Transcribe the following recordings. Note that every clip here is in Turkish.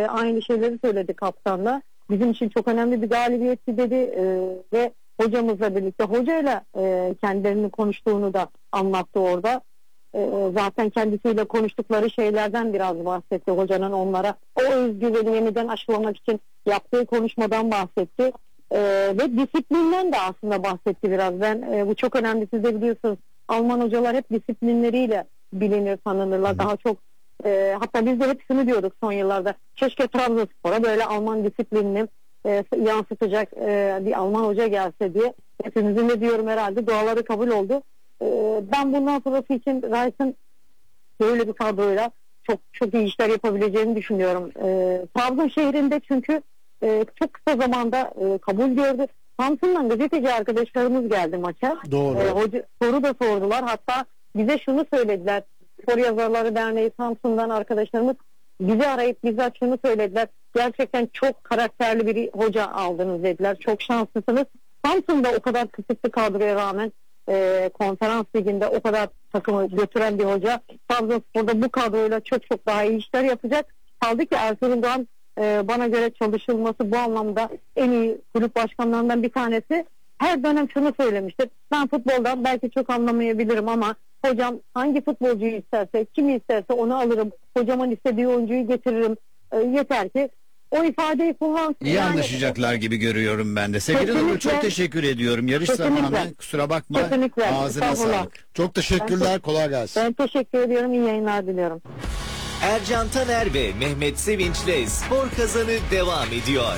aynı şeyleri söyledi kaptanla. Bizim için çok önemli bir galibiyetti dedi ve hocamızla birlikte hocayla kendilerinin konuştuğunu da anlattı orada. Zaten kendisiyle konuştukları şeylerden biraz bahsetti. Hocanın onlara o özgüveni yeniden aşılamak için yaptığı konuşmadan bahsetti. Ve disiplinden de aslında bahsetti biraz. Bu çok önemli, siz de biliyorsunuz. Alman hocalar hep disiplinleriyle bilinir, tanınırlar. Daha çok hatta biz de hep şunu diyorduk son yıllarda. Keşke Trabzonspor'a böyle Alman disiplinini yansıtacak bir Alman hoca gelse diye. Hepimizin de diyorum herhalde duaları kabul oldu. Ben bundan sonrası için Rice'ın böyle bir kadroyla çok çok iyi işler yapabileceğini düşünüyorum. Trabzon şehrinde çünkü çok kısa zamanda kabul gördü. Samsun'dan gazeteci arkadaşlarımız geldi maça. Doğru. Soru da sordular. Hatta bize şunu söylediler. Spor Yazarları Derneği Samsun'dan arkadaşlarımız bizi arayıp bizzat şunu söylediler. Gerçekten çok karakterli bir hoca aldınız dediler. Çok şanslısınız. Samsun'da o kadar kısıtlı kadroya rağmen konferans liginde o kadar takımı götüren bir hoca. Trabzonspor'da bu kadroyla çok çok daha iyi işler yapacak. Kaldı ki Ertuğrul Doğan bana göre çalışılması bu anlamda en iyi kulüp başkanlarından bir tanesi. Her dönem şunu söylemiştir. Ben futboldan belki çok anlamayabilirim ama hocam hangi futbolcuyu isterse, kimi isterse onu alırım. Hocamın istediği oyuncuyu getiririm. Yeter ki o ifadeyi kullansın. İyi anlaşacaklar gibi görüyorum ben de. Sevgili Nurgül, çok teşekkür ediyorum. Yarış zamanı, kusura bakma. Kesinlikle. Ağzına sağlık. Çok teşekkürler. Kolay gelsin. Ben teşekkür ediyorum. İyi yayınlar diliyorum. Ercan Taner ve Mehmet Sevinç'le Spor Kazanı devam ediyor.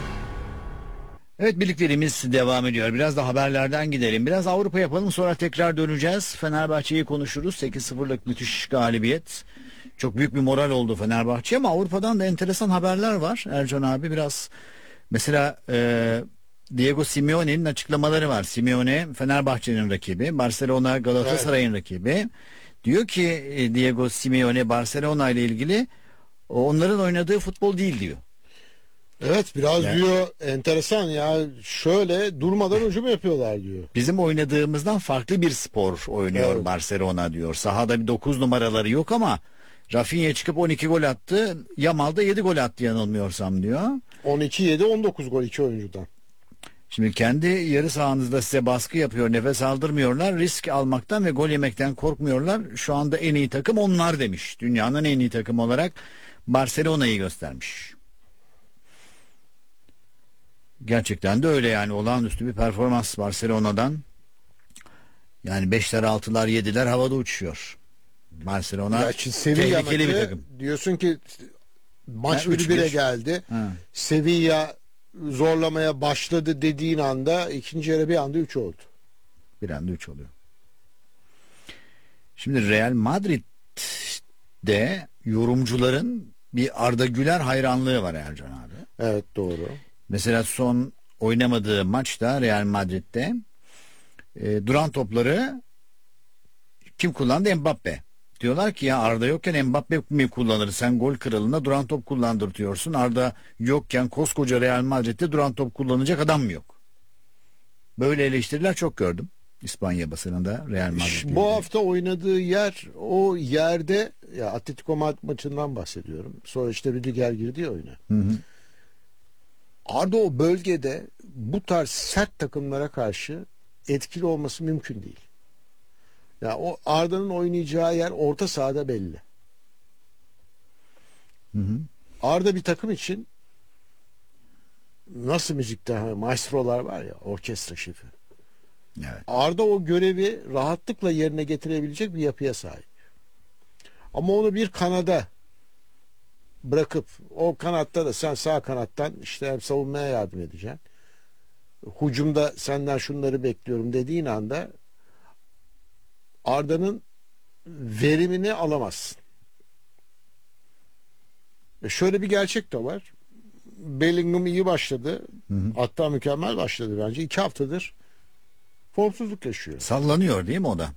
Evet, birliklerimiz devam ediyor. Biraz da haberlerden gidelim. Biraz Avrupa yapalım, sonra tekrar döneceğiz. Fenerbahçe'yi konuşuruz. 8-0'lık müthiş galibiyet. Çok büyük bir moral oldu Fenerbahçe, ama Avrupa'dan da enteresan haberler var Ercan abi. Biraz mesela Diego Simeone'nin açıklamaları var. Simeone Fenerbahçe'nin rakibi, Barcelona Galatasaray'ın rakibi. Diyor ki Diego Simeone Barcelona ile ilgili onların oynadığı futbol değil diyor. Evet, biraz diyor enteresan ya, şöyle durmadan hücum yapıyorlar diyor. Bizim oynadığımızdan farklı bir spor oynuyor Barcelona diyor. Sahada bir 9 numaraları yok ama Rafinha çıkıp 12 gol attı. Yamal da 7 gol attı yanılmıyorsam diyor. 12-7-19 gol iki oyuncudan. Şimdi kendi yarı sahanızda size baskı yapıyor, nefes aldırmıyorlar, risk almaktan ve gol yemekten korkmuyorlar. Şu anda en iyi takım onlar demiş. Dünyanın en iyi takımı olarak Barcelona'yı göstermiş. Gerçekten de öyle yani, olağanüstü bir performans Barcelona'dan. Yani 5'ler 6'lar 7'ler havada uçuyor. Barcelona tehlikeli bir takım. Diyorsun ki maç Yani 1-1'e geldi. Sevilla zorlamaya başladı dediğin anda ikinci yarı bir anda 3 oldu. Bir anda 3 oluyor. Şimdi Real Madrid'de yorumcuların bir Arda Güler hayranlığı var Ercan abi. Evet, doğru. Mesela son oynamadığı maçta Real Madrid'de duran topları kim kullandı? Mbappe. Diyorlar ki ya Arda yokken Mbappe mi kullanır? Sen gol kralına duran top kullandırtıyorsun. Arda yokken koskoca Real Madrid'de duran top kullanacak adam mı yok? Böyle eleştiriler çok gördüm. İspanya basınında Real Madrid. Bu hafta oynadığı yer, o yerde ya Atletico Madrid maçından bahsediyorum. Sonra işte Rüdiger girdi ya oyuna. Arda o bölgede bu tarz sert takımlara karşı etkili olması mümkün değil. Ya o Arda'nın oynayacağı yer orta sahada belli. Arda bir takım için nasıl müzikte maestrolar var ya, orkestra şefi. Evet. Arda o görevi rahatlıkla yerine getirebilecek bir yapıya sahip. Ama onu bir kanada bırakıp o kanatta da sen sağ kanattan işte hem savunmaya yardım edeceksin. Hücumda senden şunları bekliyorum dediğin anda Arda'nın verimini alamazsın. Şöyle bir gerçek de var. Bellingham iyi başladı. Hatta mükemmel başladı bence. 2 haftadır formsuzluk yaşıyor. Sallanıyor değil mi o da?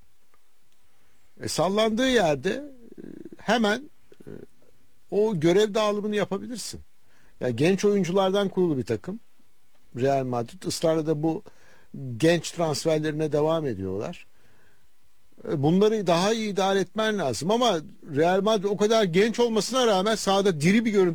Sallandığı yerde hemen o görev dağılımını yapabilirsin. Yani genç oyunculardan kurulu bir takım. Real Madrid ısrarla da bu genç transferlerine devam ediyorlar. Bunları daha iyi idare etmen lazım ama Real Madrid o kadar genç olmasına rağmen sahada diri bir görüntü